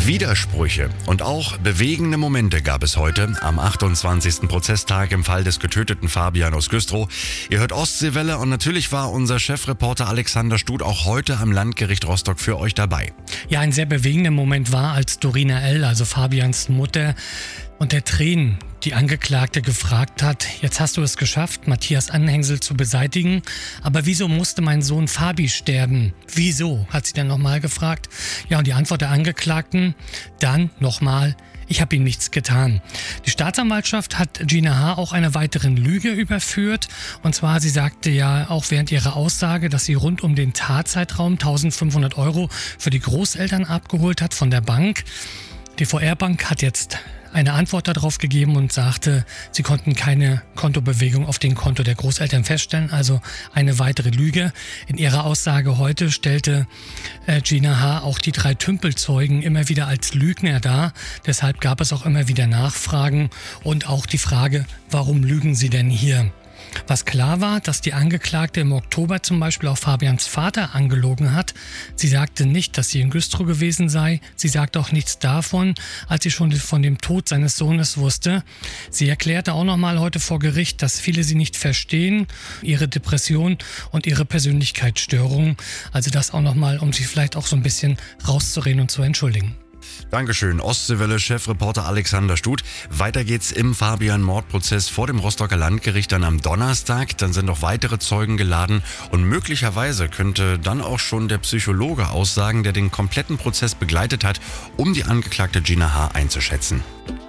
Widersprüche und auch bewegende Momente gab es heute am 28. Prozesstag im Fall des getöteten Fabian aus Güstrow. Ihr hört Ostseewelle und natürlich war unser Chefreporter Alexander Stut auch heute am Landgericht Rostock für euch dabei. Ja, ein sehr bewegender Moment war, als Dorina L., also Fabians Mutter, unter Tränen die Angeklagte gefragt hat: Jetzt hast du es geschafft, Matthias Anhängsel zu beseitigen, aber wieso musste mein Sohn Fabi sterben? Wieso? Hat sie dann nochmal gefragt. Ja, und die Antwort der Angeklagten dann nochmal: Ich habe ihm nichts getan. Die Staatsanwaltschaft hat Gina H. auch einer weiteren Lüge überführt. Und zwar, sie sagte ja auch während ihrer Aussage, dass sie rund um den Tatzeitraum 1.500 € für die Großeltern abgeholt hat von der Bank. Die VR-Bank hat jetzt eine Antwort darauf gegeben und sagte, sie konnten keine Kontobewegung auf dem Konto der Großeltern feststellen, also eine weitere Lüge. In ihrer Aussage heute stellte Gina H. auch die 3 Tümpelzeugen immer wieder als Lügner dar. Deshalb gab es auch immer wieder Nachfragen und auch die Frage, warum lügen sie denn hier? Was klar war, dass die Angeklagte im Oktober zum Beispiel auch Fabians Vater angelogen hat. Sie sagte nicht, dass sie in Güstrow gewesen sei. Sie sagte auch nichts davon, als sie schon von dem Tod seines Sohnes wusste. Sie erklärte auch nochmal heute vor Gericht, dass viele sie nicht verstehen, ihre Depression und ihre Persönlichkeitsstörung. Also das auch nochmal, um sich vielleicht auch so ein bisschen rauszureden und zu entschuldigen. Dankeschön, Ostseewelle-Chefreporter Alexander Stut. Weiter geht's im Fabian-Mordprozess vor dem Rostocker Landgericht dann am Donnerstag. Dann sind noch weitere Zeugen geladen und möglicherweise könnte dann auch schon der Psychologe aussagen, der den kompletten Prozess begleitet hat, um die Angeklagte Gina H. einzuschätzen.